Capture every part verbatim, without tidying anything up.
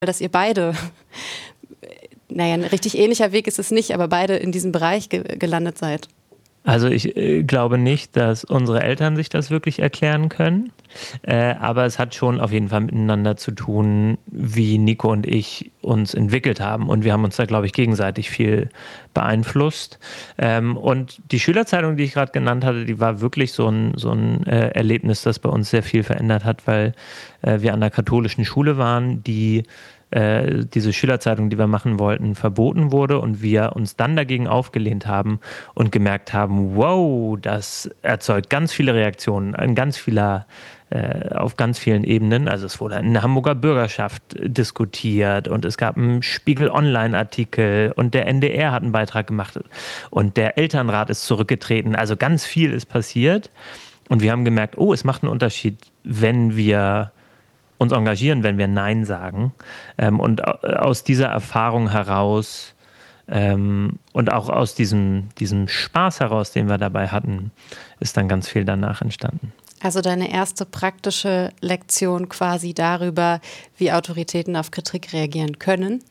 dass ihr beide, naja, ein richtig ähnlicher Weg ist es nicht, aber beide in diesem Bereich ge- gelandet seid. Also ich äh, glaube nicht, dass unsere Eltern sich das wirklich erklären können, äh, aber es hat schon auf jeden Fall miteinander zu tun, wie Nico und ich uns entwickelt haben, und wir haben uns da, glaube ich, gegenseitig viel beeinflusst. Ähm, und die Schülerzeitung, die ich gerade genannt hatte, die war wirklich so ein, so ein äh, Erlebnis, das bei uns sehr viel verändert hat, weil äh, wir an der katholischen Schule waren, die äh, diese Schülerzeitung, die wir machen wollten, verboten wurde und wir uns dann dagegen aufgelehnt haben und gemerkt haben, wow, das erzeugt ganz viele Reaktionen an ganz vieler, äh, auf ganz vielen Ebenen. Also es wurde in der Hamburger Bürgerschaft diskutiert und es gab einen Spiegel-Online-Artikel und der N D R hat einen Beitrag gemacht und der Elternrat ist zurückgetreten. Also ganz viel ist passiert und wir haben gemerkt, oh, es macht einen Unterschied, wenn wir uns engagieren, wenn wir Nein sagen. Ähm, und aus dieser Erfahrung heraus ähm, und auch aus diesem, diesem Spaß heraus, den wir dabei hatten, ist dann ganz viel danach entstanden. Also deine erste praktische Lektion quasi darüber, wie Autoritäten auf Kritik reagieren können?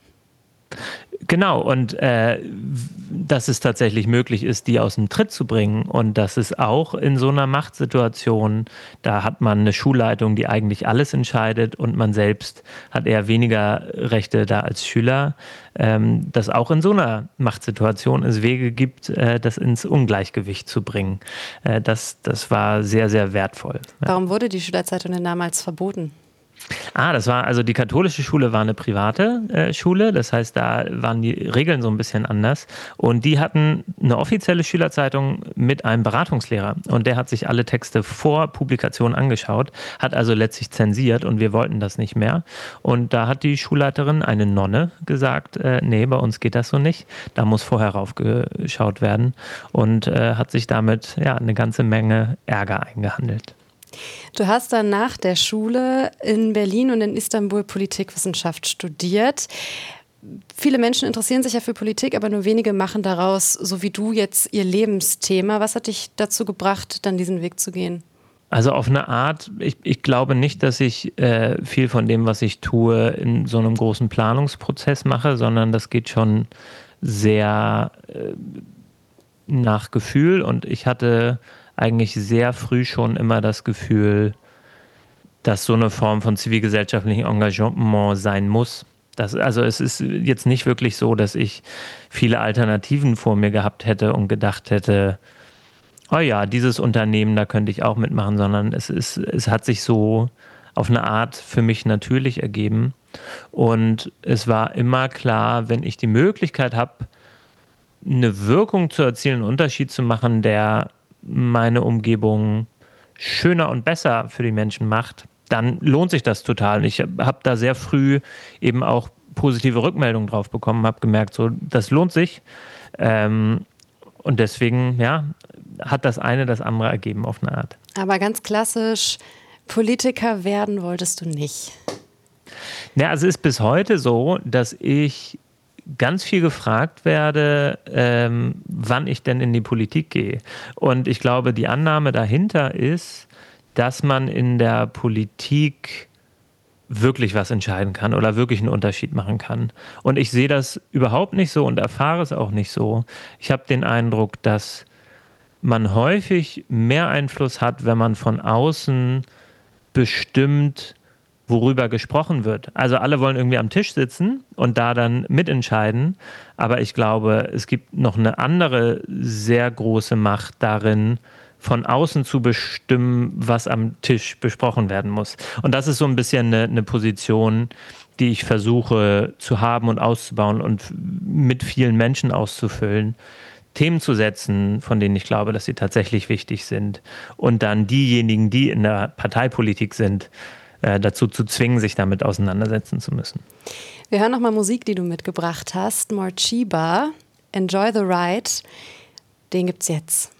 Genau, und äh, dass es tatsächlich möglich ist, die aus dem Tritt zu bringen und dass es auch in so einer Machtsituation, da hat man eine Schulleitung, die eigentlich alles entscheidet und man selbst hat eher weniger Rechte da als Schüler, ähm, dass auch in so einer Machtsituation es Wege gibt, äh, das ins Ungleichgewicht zu bringen. Äh, das, das war sehr, sehr wertvoll. Ja. Warum wurde die Schülerzeitung denn damals verboten? Ah, das war, also die katholische Schule war eine private äh, Schule, das heißt, da waren die Regeln so ein bisschen anders und die hatten eine offizielle Schülerzeitung mit einem Beratungslehrer und der hat sich alle Texte vor Publikation angeschaut, hat also letztlich zensiert und wir wollten das nicht mehr und da hat die Schulleiterin, eine Nonne, gesagt, äh, nee, bei uns geht das so nicht, da muss vorher raufgeschaut werden und äh, hat sich damit ja eine ganze Menge Ärger eingehandelt. Du hast dann nach der Schule in Berlin und in Istanbul Politikwissenschaft studiert. Viele Menschen interessieren sich ja für Politik, aber nur wenige machen daraus, so wie du, jetzt ihr Lebensthema. Was hat dich dazu gebracht, dann diesen Weg zu gehen? Also auf eine Art, ich, ich glaube nicht, dass ich äh, viel von dem, was ich tue, in so einem großen Planungsprozess mache, sondern das geht schon sehr äh, nach Gefühl und ich hatte eigentlich sehr früh schon immer das Gefühl, dass so eine Form von zivilgesellschaftlichem Engagement sein muss. Das, also es ist jetzt nicht wirklich so, dass ich viele Alternativen vor mir gehabt hätte und gedacht hätte, oh ja, dieses Unternehmen, da könnte ich auch mitmachen, sondern es ist, es hat sich so auf eine Art für mich natürlich ergeben. Und es war immer klar, wenn ich die Möglichkeit habe, eine Wirkung zu erzielen, einen Unterschied zu machen, der meine Umgebung schöner und besser für die Menschen macht, dann lohnt sich das total. Ich habe da sehr früh eben auch positive Rückmeldungen drauf bekommen, habe gemerkt, so, das lohnt sich. Ähm, und deswegen, ja, hat das eine das andere ergeben auf eine Art. Aber ganz klassisch, Politiker werden wolltest du nicht. Ja, also es ist bis heute so, dass ich ganz viel gefragt werde, ähm, wann ich denn in die Politik gehe. Und ich glaube, die Annahme dahinter ist, dass man in der Politik wirklich was entscheiden kann oder wirklich einen Unterschied machen kann. Und ich sehe das überhaupt nicht so und erfahre es auch nicht so. Ich habe den Eindruck, dass man häufig mehr Einfluss hat, wenn man von außen bestimmt, worüber gesprochen wird. Also alle wollen irgendwie am Tisch sitzen und da dann mitentscheiden. Aber ich glaube, es gibt noch eine andere sehr große Macht darin, von außen zu bestimmen, was am Tisch besprochen werden muss. Und das ist so ein bisschen eine, eine Position, die ich versuche zu haben und auszubauen und mit vielen Menschen auszufüllen. Themen zu setzen, von denen ich glaube, dass sie tatsächlich wichtig sind. Und dann diejenigen, die in der Parteipolitik sind, dazu zu zwingen, sich damit auseinandersetzen zu müssen. Wir hören nochmal Musik, die du mitgebracht hast. Morcheeba, Enjoy the Ride. Den gibt's jetzt.